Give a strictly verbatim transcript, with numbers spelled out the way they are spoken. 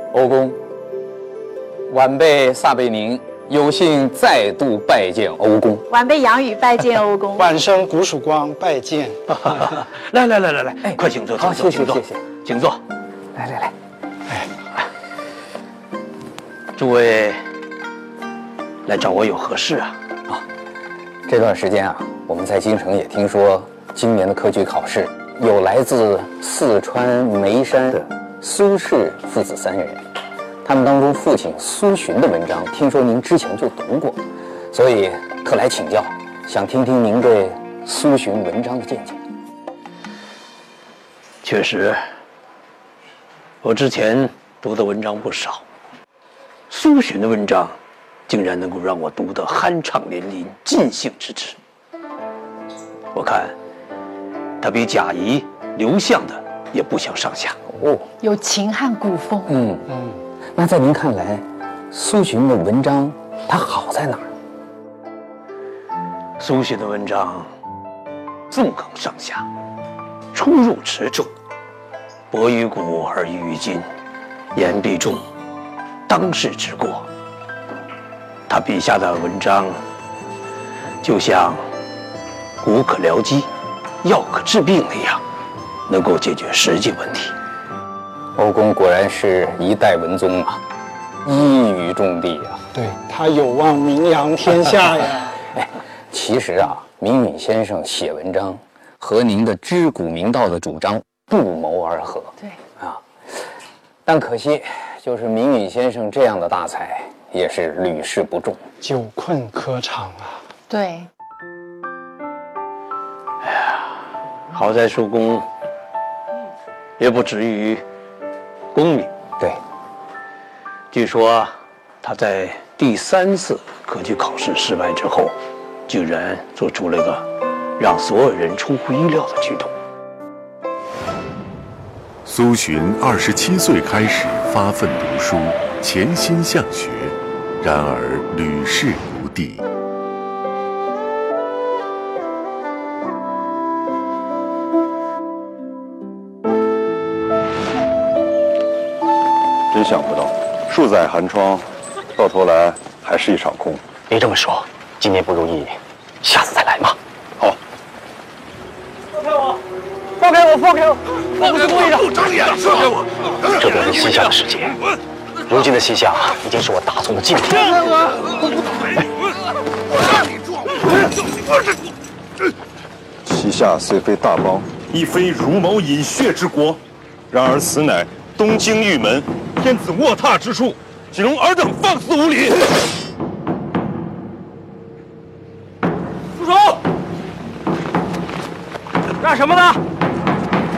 欧公，晚辈撒贝宁有幸再度拜见欧公。 晚辈杨宇拜见欧公。 晚生古曙光拜见。 来来来来来，哎，快请坐， 好，谢谢请坐， 谢谢， 请坐。 来来来， 哎，诸位来找我有何事啊？ 啊，这段时间啊，我们在京城也听说今年的科举考试有来自四川眉山的苏轼父子三人，他们当中父亲苏洵的文章，听说您之前就读过，所以特来请教，想听听您对苏洵文章的见解。 确实，我之前读的文章不少，苏洵的文章竟然能够让我读得酣畅淋漓、尽兴之至。我看他比贾谊、刘向的也不相上下。 哦， 有秦汉古风。 嗯嗯，那在您看来，苏洵的文章它好在哪儿？ 苏洵的文章纵横上下，出入持重，博于古而喻于今，言必重，当世之过。他笔下的文章，就像古可疗机，药可治病那样，能够解决实际问题。 欧公果然是一代文宗啊，一语中的啊。 对，他有望名扬天下呀。 哎，其实啊，明允先生写文章和您的知古明道的主张不谋而合。 对啊，但可惜，就是明允先生这样的大才，也是屡试不中， 久困科场啊。 对， 好在叔公也不止于功名。 对， 据说他在第三次科举考试失败之后，居然做出了一个让所有人出乎意料的举动。 苏洵二十七岁开始发奋读书，潜心向学，然而屡试不第。 真想不到，数载寒窗，到头来还是一场空。 别这么说，今年不如意，下次再来嘛。 好。 放开我！放开我！放开我！我不是故意的。 不长眼，放开我！ 这便是西夏的世界。如今的西夏已经是我大宋的禁地。 西夏虽非大邦，亦非茹毛饮血之国，然而此乃东京玉门，天子卧榻之处，岂容尔等放肆无礼！ 住手！干什么呢？